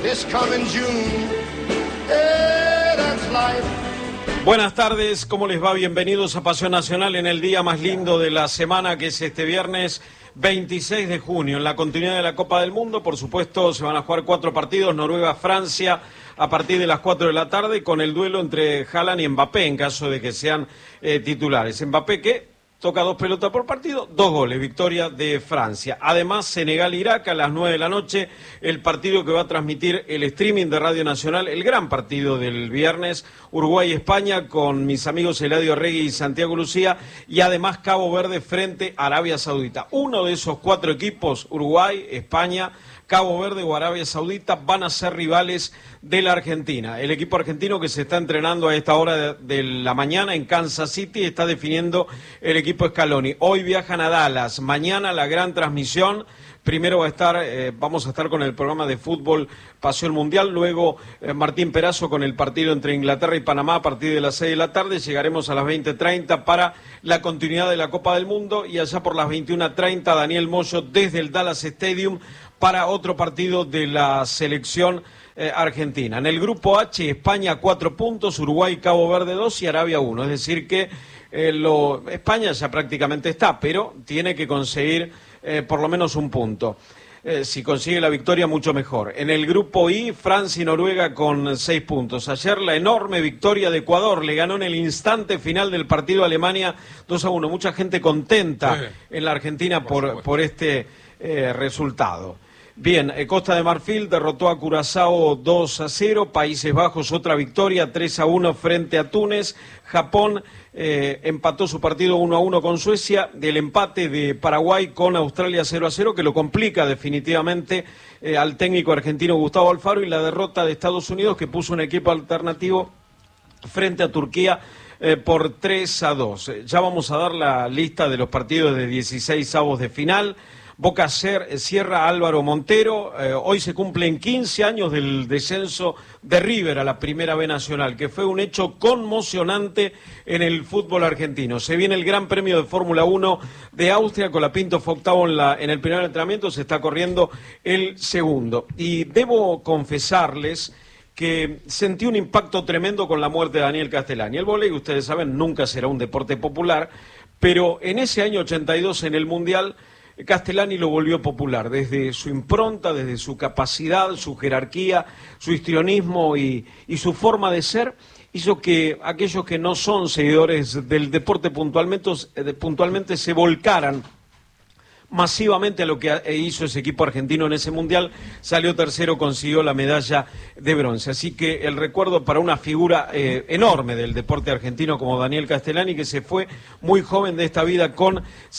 this coming June. That's life. Buenas tardes, ¿cómo les va? Bienvenidos a Pasión Nacional en el día más lindo de la semana, que es este viernes 26 de junio. En la continuidad de la Copa del Mundo, por supuesto, se van a jugar 4 partidos, Noruega-Francia, a partir de las 4 de la tarde, con el duelo entre Haaland y Mbappé, en caso de que sean titulares. Mbappé, que toca 2 pelotas por partido, 2 goles, victoria de Francia. Además, Senegal-Irak a las 9 de la noche, el partido que va a transmitir el streaming de Radio Nacional, el gran partido del viernes, Uruguay-España, con mis amigos Eladio Regui y Santiago Lucía, y además Cabo Verde frente a Arabia Saudita. Uno de esos 4 equipos, Uruguay, España, Cabo Verde o Arabia Saudita, van a ser rivales de la Argentina. El equipo argentino que se está entrenando a esta hora de la mañana en Kansas City está definiendo el equipo Scaloni. Hoy viajan a Dallas, mañana la gran transmisión. Primero vamos a estar con el programa de fútbol Pasión Mundial, luego Martín Perazo con el partido entre Inglaterra y Panamá a partir de las 6 de la tarde, llegaremos a las 20:30 para la continuidad de la Copa del Mundo y allá por las 21:30 Daniel Moyo desde el Dallas Stadium para otro partido de la selección argentina. En el grupo H, España 4 puntos, Uruguay, Cabo Verde 2 y Arabia 1, es decir que España ya prácticamente está, pero tiene que conseguir por lo menos un punto. Si consigue la victoria, mucho mejor. En el grupo I, Francia y Noruega con 6 puntos. Ayer la enorme victoria de Ecuador, le ganó en el instante final del partido a Alemania 2-1. Mucha gente contenta en la Argentina por este resultado. Bien, Costa de Marfil derrotó a Curazao 2-0, Países Bajos otra victoria 3-1 frente a Túnez, Japón empató su partido 1-1 con Suecia, del empate de Paraguay con Australia 0-0 que lo complica definitivamente al técnico argentino Gustavo Alfaro, y la derrota de Estados Unidos que puso un equipo alternativo frente a Turquía por 3-2. Ya vamos a dar la lista de los partidos de 16avos de final. Boca cierra Álvaro Montero, hoy se cumplen 15 años del descenso de River a la Primera B Nacional, que fue un hecho conmocionante en el fútbol argentino. Se viene el Gran Premio de Fórmula 1 de Austria, Colapinto fue octavo en el primer entrenamiento, se está corriendo el segundo. Y debo confesarles que sentí un impacto tremendo con la muerte de Daniel Castellani. El vóley, ustedes saben, nunca será un deporte popular, pero en ese año 82 en el Mundial, Castellani lo volvió popular, desde su impronta, desde su capacidad, su jerarquía, su histrionismo y su forma de ser, hizo que aquellos que no son seguidores del deporte puntualmente se volcaran masivamente a lo que hizo ese equipo argentino en ese mundial. Salió tercero, consiguió la medalla de bronce. Así que el recuerdo para una figura enorme del deporte argentino como Daniel Castellani, que se fue muy joven de esta vida con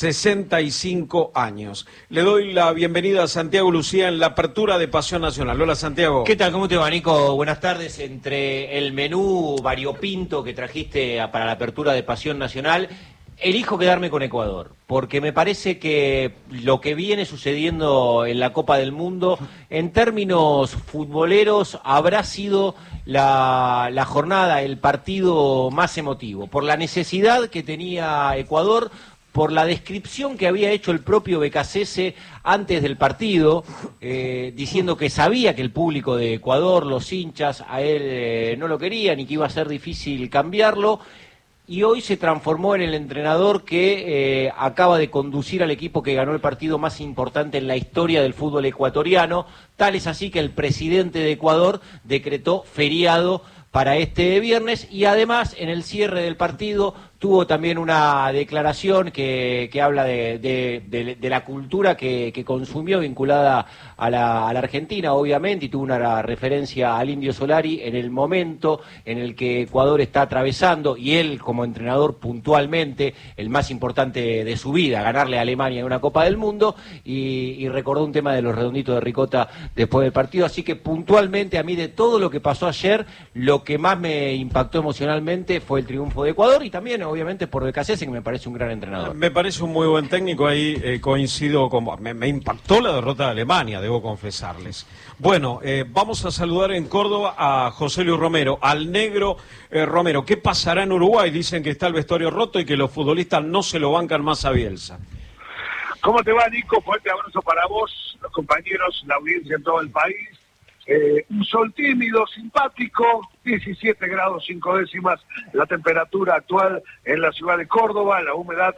65 años. Le doy la bienvenida a Santiago Lucía en la apertura de Pasión Nacional. Hola, Santiago. ¿Qué tal? ¿Cómo te va, Nico? Buenas tardes. Entre el menú variopinto que trajiste para la apertura de Pasión Nacional, elijo quedarme con Ecuador, porque me parece que lo que viene sucediendo en la Copa del Mundo, en términos futboleros, habrá sido la jornada, el partido más emotivo, por la necesidad que tenía Ecuador, por la descripción que había hecho el propio Becasese antes del partido, diciendo que sabía que el público de Ecuador, los hinchas, a él no lo querían y que iba a ser difícil cambiarlo. Y hoy se transformó en el entrenador que acaba de conducir al equipo que ganó el partido más importante en la historia del fútbol ecuatoriano. Tal es así que el presidente de Ecuador decretó feriado para este viernes, y además en el cierre del partido tuvo también una declaración que habla de la cultura que consumió vinculada a la Argentina, obviamente, y tuvo una referencia al Indio Solari en el momento en el que Ecuador está atravesando, y él como entrenador puntualmente, el más importante de su vida, ganarle a Alemania en una Copa del Mundo, y recordó un tema de los redonditos de ricota después del partido. Así que puntualmente, a mí, de todo lo que pasó ayer, lo que más me impactó emocionalmente fue el triunfo de Ecuador, y también obviamente por Becasese, que me parece un gran entrenador. Me parece un muy buen técnico, ahí coincido con vos. Me impactó la derrota de Alemania, debo confesarles. Bueno, vamos a saludar en Córdoba a José Luis Romero, al negro Romero. ¿Qué pasará en Uruguay? Dicen que está el vestuario roto y que los futbolistas no se lo bancan más a Bielsa. ¿Cómo te va, Nico? Fuerte abrazo para vos, los compañeros, la audiencia en todo el país. Un sol tímido, simpático, 17 grados 5 décimas la temperatura actual en la ciudad de Córdoba, la humedad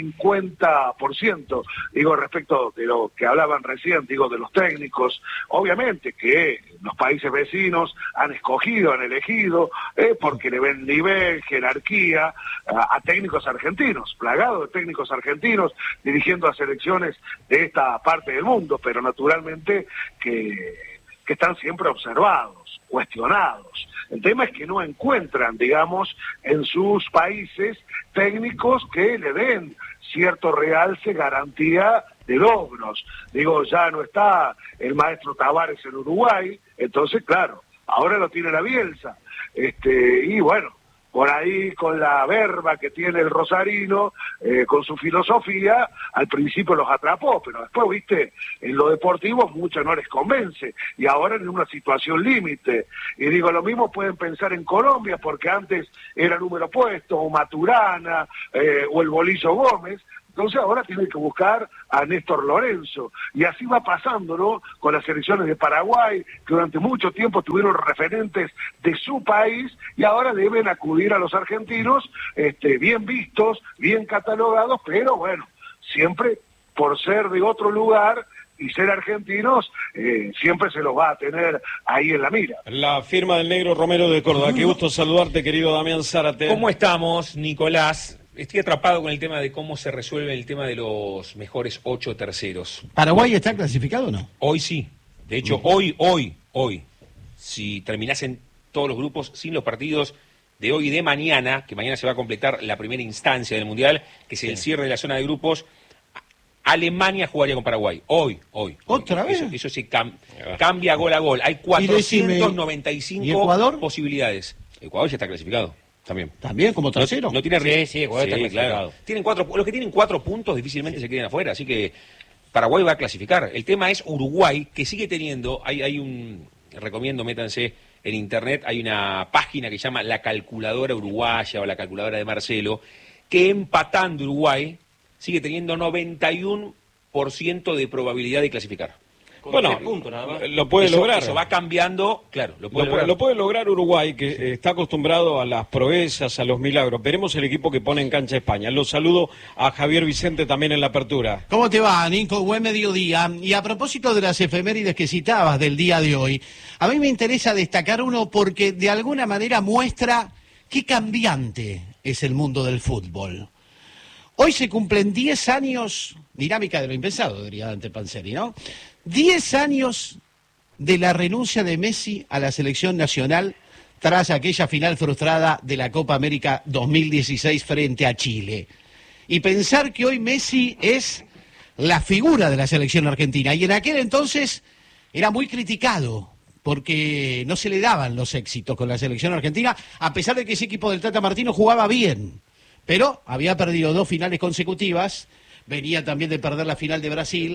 50%, digo, respecto de lo que hablaban recién, digo, de los técnicos, obviamente que los países vecinos han elegido, porque le ven nivel, jerarquía, a técnicos argentinos, plagados de técnicos argentinos, dirigiendo a selecciones de esta parte del mundo, pero naturalmente que están siempre observados, cuestionados. El tema es que no encuentran, digamos, en sus países técnicos que le den cierto realce, garantía de logros. Digo, ya no está el maestro Tavares en Uruguay, entonces, claro, ahora lo tiene la Bielsa. Y bueno, por ahí con la verba que tiene el rosarino, con su filosofía, al principio los atrapó, pero después, viste, en lo deportivo mucho no les convence, y ahora en una situación límite. Y digo, lo mismo pueden pensar en Colombia, porque antes era número puesto, o Maturana, o el Bolillo Gómez. Entonces ahora tienen que buscar a Néstor Lorenzo. Y así va pasando, ¿no? Con las selecciones de Paraguay, que durante mucho tiempo tuvieron referentes de su país, y ahora deben acudir a los argentinos, bien vistos, bien catalogados, pero bueno, siempre por ser de otro lugar y ser argentinos, siempre se los va a tener ahí en la mira. La firma del negro Romero de Córdoba. Qué gusto saludarte, querido Damián Zárate. ¿Cómo estamos, Nicolás? Estoy atrapado con el tema de cómo se resuelve el tema de los mejores 8 terceros. ¿Paraguay está clasificado o no? Hoy sí. De hecho, hoy, si terminasen todos los grupos sin los partidos de hoy y de mañana, que mañana se va a completar la primera instancia del Mundial, que es el cierre de la zona de grupos, Alemania jugaría con Paraguay. Hoy. ¿Otra vez? Eso sí cambia gol a gol. Hay 495 ¿Ecuador? Posibilidades. Ecuador ya está clasificado. ¿También como tercero? No tiene riesgo. Sí, Ecuador está clasificado. Claro. Los que tienen 4 puntos difícilmente se queden afuera, así que Paraguay va a clasificar. El tema es Uruguay, que sigue teniendo, recomiendo, métanse en internet, hay una página que se llama La Calculadora Uruguaya o La Calculadora de Marcelo, que empatando Uruguay sigue teniendo 91% de probabilidad de clasificar. Bueno, nada más. Lo puede lograr. Eso va cambiando, claro, Lo puede lograr Uruguay, que está acostumbrado a las proezas, a los milagros. Veremos el equipo que pone en cancha España. Los saludo a Javier Vicente también en la apertura. ¿Cómo te va, Nico? Buen mediodía. Y a propósito de las efemérides que citabas del día de hoy, a mí me interesa destacar uno porque de alguna manera muestra qué cambiante es el mundo del fútbol. Hoy se cumplen 10 años, dinámica de lo impensado, diría Dante Panzeri, ¿no? 10 años de la renuncia de Messi a la selección nacional tras aquella final frustrada de la Copa América 2016 frente a Chile. Y pensar que hoy Messi es la figura de la selección argentina. Y en aquel entonces era muy criticado porque no se le daban los éxitos con la selección argentina, a pesar de que ese equipo del Tata Martino jugaba bien. Pero había perdido 2 finales consecutivas, venía también de perder la final de Brasil,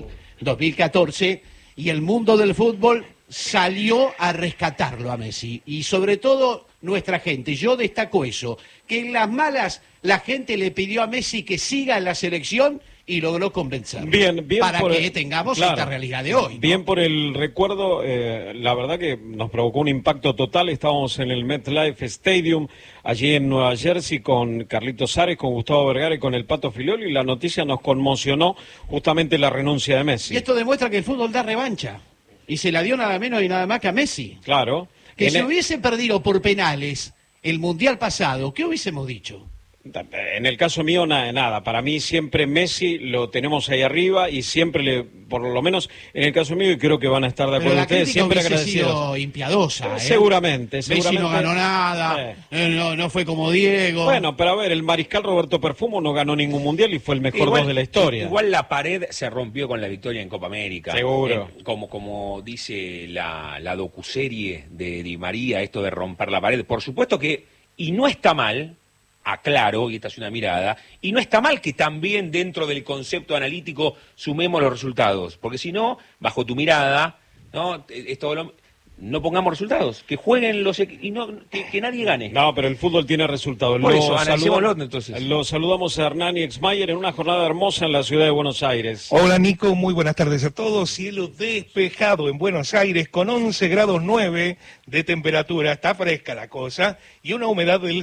2014, y el mundo del fútbol salió a rescatarlo a Messi. Y sobre todo nuestra gente, yo destaco eso, que en las malas la gente le pidió a Messi que siga en la selección y logró convencerlo. Bien para que tengamos esta realidad de hoy, ¿no? Bien por el recuerdo, la verdad que nos provocó un impacto total. Estábamos en el MetLife Stadium, allí en Nueva Jersey, con Carlitos Ares, con Gustavo Vergara y con el Pato Filoli, y la noticia nos conmocionó justamente la renuncia de Messi. Y esto demuestra que el fútbol da revancha, y se la dio nada menos y nada más que a Messi. Claro. Que si hubiese perdido por penales el Mundial pasado, ¿qué hubiésemos dicho? En el caso mío, nada. Para mí siempre Messi lo tenemos ahí arriba y siempre, por lo menos en el caso mío, y creo que van a estar de acuerdo ustedes, siempre agradecidos. Sido impiadosa, Seguramente. Messi no ganó nada, no fue como Diego. Bueno, pero a ver, el mariscal Roberto Perfumo no ganó ningún mundial y fue el mejor 2 de la historia. Igual la pared se rompió con la victoria en Copa América. Seguro. Como dice la docuserie de Di María, esto de romper la pared. Por supuesto que, y no está mal, aclaro, y esta es una mirada, y no está mal que también dentro del concepto analítico sumemos los resultados, porque si no, bajo tu mirada, ¿no? no pongamos resultados, que jueguen y no que nadie gane. No, pero el fútbol tiene resultados. Por eso, analicémoslo entonces. Lo saludamos a Hernán Exmayer en una jornada hermosa en la ciudad de Buenos Aires. Hola Nico, muy buenas tardes a todos. Cielo despejado en Buenos Aires con 11 grados 9 de temperatura, está fresca la cosa y una humedad del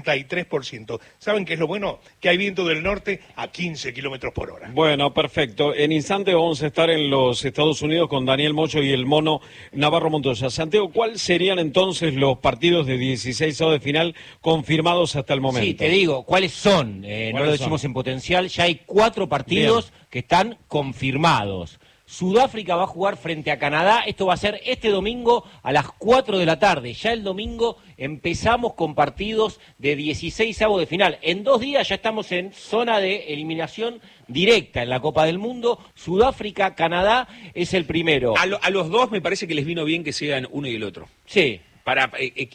63%. ¿Saben qué es lo bueno? Que hay viento del norte a 15 kilómetros por hora. Bueno, perfecto. En instante vamos a estar en los Estados Unidos con Daniel Mocho y el mono Navarro Montoya. Santiago, ¿cuáles serían entonces los partidos de 16avos de final confirmados hasta el momento? Sí, te digo, ¿cuáles son? No lo decimos en potencial, ya hay 4 partidos que están confirmados. Sudáfrica va a jugar frente a Canadá, esto va a ser este domingo a las 4 de la tarde. Ya el domingo empezamos con partidos de 16avos de final. En 2 días ya estamos en zona de eliminación directa en la Copa del Mundo. Sudáfrica, Canadá es el primero. A los dos me parece que les vino bien que sean uno y el otro. Sí. Para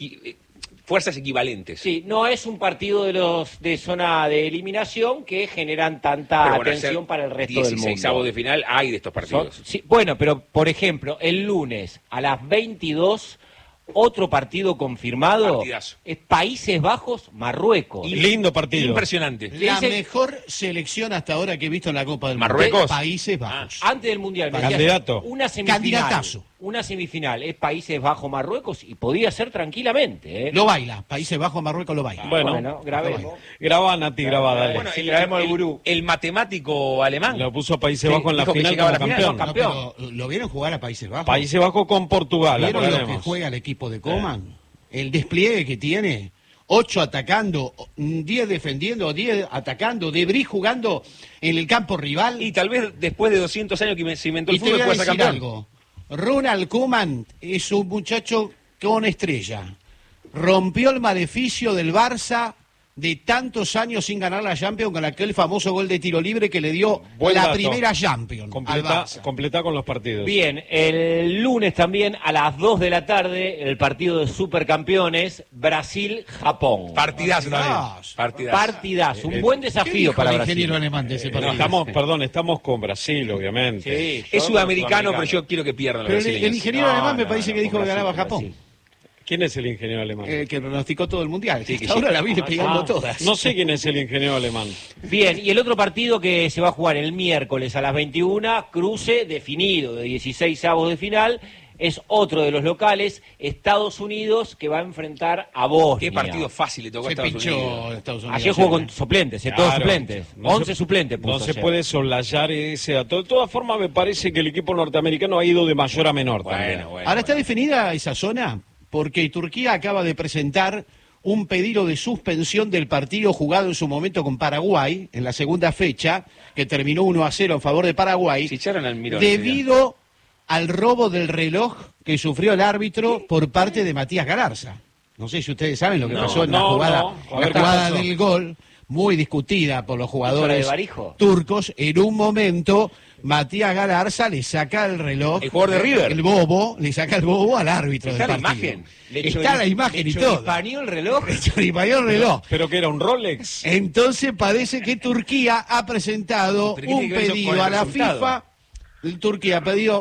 fuerzas equivalentes. Sí, no es un partido de los de zona de eliminación que generan tanta atención para el resto del mundo. 16avos de final hay de estos partidos. Sí, bueno, pero por ejemplo, el lunes a las 22, otro partido confirmado. Partidazo. Es Países Bajos, Marruecos. Lindo partido. Impresionante. La mejor selección hasta ahora que he visto en la Copa del Mundo. ¿Marruecos? Países Bajos. Antes del Mundial. me decías, Candidato. Una semifinal. Candidatazo. Una semifinal es Países Bajos, Marruecos y podía ser tranquilamente. Lo baila. Países Bajos, Marruecos lo baila. Bueno, grabemos. Grabá, Nati, grabá, dale. Bueno, grabemos el gurú. El matemático alemán. Lo puso Países Bajos en la dijo que final llegaba como a la final, campeón. No, pero ¿lo vieron jugar a Países Bajos? Países Bajos con Portugal, ¿Vieron lo que aclaremos. juega el equipo de Coman? El despliegue que tiene. 8 atacando, 10 defendiendo, 10 atacando, De Vries jugando en el campo rival. Y tal vez después de 200 años que se inventó el Y te voy fútbol a puede ser decir campeón. algo. Ronald Koeman es un muchacho con estrella. Rompió el maleficio del Barça de tantos años sin ganar la Champions con aquel famoso gol de tiro libre que le dio Buen la dato. primera Champions al Barça. Completa con los partidos. Bien, el lunes también a las 2 de la tarde, el partido de supercampeones, Brasil-Japón. Partidazo también. Partidazo. Partidazo, un buen ¿Qué desafío dijo para el Brasil. ingeniero alemán de ese No, partido? estamos con Brasil, obviamente. Sí, Es yo sudamericano, no, pero yo quiero que pierdan los Pero brasileños. el ingeniero alemán me parece que dijo con que ganaba Brasil, Japón. Brasil. ¿Quién es el ingeniero alemán? Que pronosticó todo el mundial. Sí, que Hasta ahora sí. la viene pegando todas. No sé quién es el ingeniero alemán. Bien, y el otro partido que se va a jugar el miércoles a las 21, cruce definido de 16avos de final, es otro de los locales, Estados Unidos, que va a enfrentar a Bosnia. Qué partido fácil le tocó a Se Estados pinchó Unidos. Estados Unidos. Ayer jugó con suplentes, todos Claro. suplentes. No 11 se- suplentes puso No se ayer. puede soslayar ese dato. De todas formas, me parece que el equipo norteamericano ha ido de mayor a menor también. Bueno. Ahora está definida esa zona porque Turquía acaba de presentar un pedido de suspensión del partido jugado en su momento con Paraguay en la segunda fecha, que terminó 1-0 en favor de Paraguay, Se echaron al Mirón. debido al robo del reloj que sufrió el árbitro por parte de Matías Galarza. No sé si ustedes saben lo que No, pasó en la no, jugada, no. A la ver, ¿qué jugada pasó? del gol, muy discutida por los ¿Eso jugadores de Barijo? turcos. En un momento, Matías Galarza le saca el reloj, El jugador de River. el bobo, le saca el bobo al árbitro Está del la partido. imagen. Está la imagen y todo. ¿Choripaneó el reloj? Choripaneó el reloj. ¿Pero que era un Rolex? Entonces parece que Turquía ha presentado ¿Pero qué un tiene que ver eso con pedido el a la resultado? FIFA. Turquía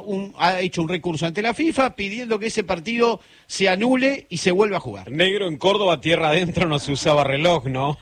ha hecho un recurso ante la FIFA pidiendo que ese partido se anule y se vuelva a jugar. Negro, en Córdoba, tierra adentro, no se usaba reloj, ¿no?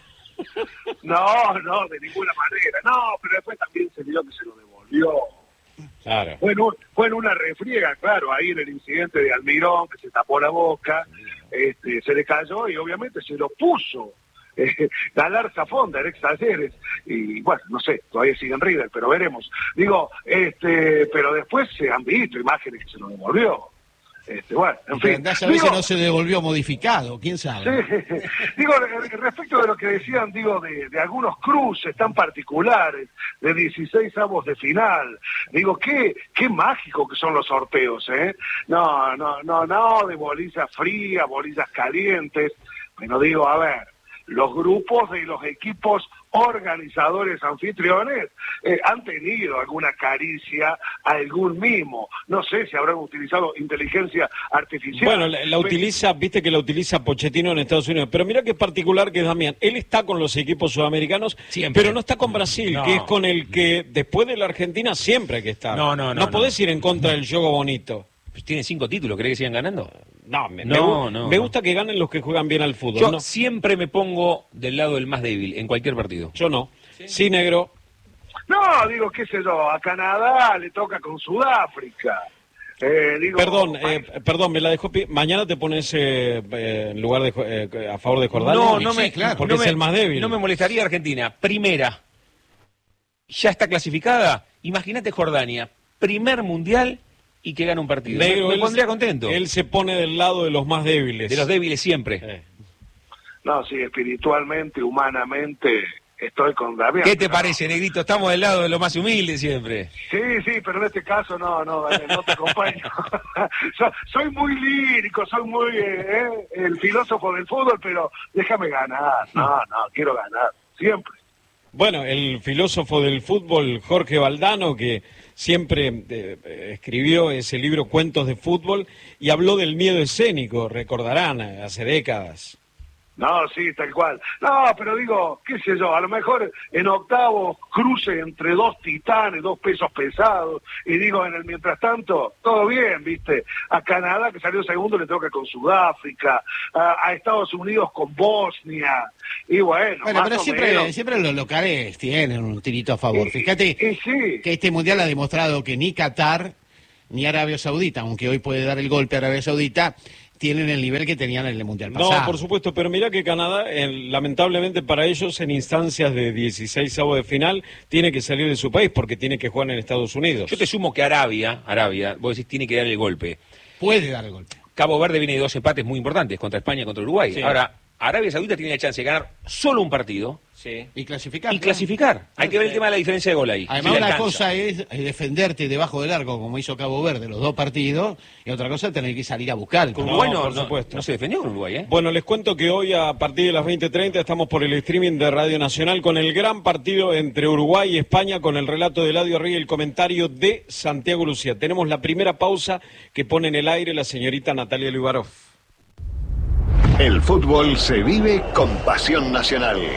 No, de ninguna manera. No, pero después también se vio que se lo devolvió. Claro. Fue en una refriega, claro, ahí en el incidente de Almirón, que se tapó la boca, se le cayó y obviamente se lo puso. Galarza Fonda, ex Talleres, y bueno, no sé, todavía sigue en River, pero veremos. Digo, pero después se han visto imágenes que se lo devolvió. Bueno, en fin. Andás a ver si Digo, no se devolvió modificado, quién sabe. Sí. Digo, respecto de lo que decían, digo, de algunos cruces tan particulares, de 16avos de final, digo, qué mágico que son los sorteos, ¿eh? No, de bolillas frías, bolillas calientes, pero digo, a ver, los grupos de los equipos organizadores anfitriones han tenido alguna caricia, algún mimo. No sé si habrán utilizado inteligencia artificial. Bueno, la utiliza, viste que la utiliza Pochettino en Estados Unidos, pero mira qué particular que es Damián. Él está con los equipos sudamericanos, Siempre. pero no está con Brasil, No. que es con el que después de la Argentina siempre hay que estar. No. podés ir en contra del juego bonito. Tienen 5 títulos, ¿crees que sigan ganando? No, me No. gusta que ganen los que juegan bien al fútbol. Yo ¿no? siempre me pongo del lado del más débil en cualquier partido. Yo no. Sí, negro. No, digo, qué sé yo, a Canadá le toca con Sudáfrica. Perdón, me la dejó. Mañana te pones en lugar de a favor de Jordania. Porque es el más débil. No me molestaría Argentina. Primera, ya está clasificada. Imagínate Jordania, primer mundial y que gana un partido. Negro, me pondría contento. Él se pone del lado de los más débiles. De los débiles siempre. No, sí, espiritualmente, humanamente, estoy con Damián. ¿Qué te parece, Negrito? Estamos del lado de los más humildes siempre. Sí, pero en este caso no te acompaño. Soy muy lírico, soy muy el filósofo del fútbol, pero déjame ganar. No, quiero ganar, siempre. Bueno, el filósofo del fútbol, Jorge Valdano, que siempre escribió ese libro Cuentos de Fútbol y habló del miedo escénico, recordarán, hace décadas. No, sí, tal cual. No, pero digo, qué sé yo, a lo mejor en octavos cruce entre dos titanes, dos pesos pesados, y digo, en el mientras tanto, todo bien, ¿viste? A Canadá, que salió segundo, le toca con Sudáfrica, a Estados Unidos con Bosnia, y bueno pero siempre los locales tienen un tirito a favor. Fíjate que este Mundial ha demostrado que ni Qatar ni Arabia Saudita, aunque hoy puede dar el golpe a Arabia Saudita, tienen el nivel que tenían en el Mundial pasado. No, por supuesto, pero mirá que Canadá, lamentablemente para ellos, en instancias de 16avos de final, tiene que salir de su país porque tiene que jugar en Estados Unidos. Yo te sumo que Arabia, vos decís, tiene que dar el golpe. Puede dar el golpe. Cabo Verde viene de 2 empates muy importantes, contra España y contra Uruguay. Sí. Ahora, Arabia Saudita tiene la chance de ganar solo un partido. Sí. Y clasificar. Hay que ver el tema de la diferencia de gol ahí. Además, si una alcanza. cosa es defenderte debajo del arco, como hizo Cabo Verde los 2 partidos, y otra cosa es tener que salir a buscar. Con No, Uruguay por supuesto. no se defendió con Uruguay, ¿eh? Bueno, les cuento que hoy a partir de las 20:30 estamos por el streaming de Radio Nacional con el gran partido entre Uruguay y España con el relato de Eladio Rey y el comentario de Santiago Lucía. Tenemos la primera pausa que pone en el aire la señorita Natalia Libarov. El fútbol se vive con pasión nacional.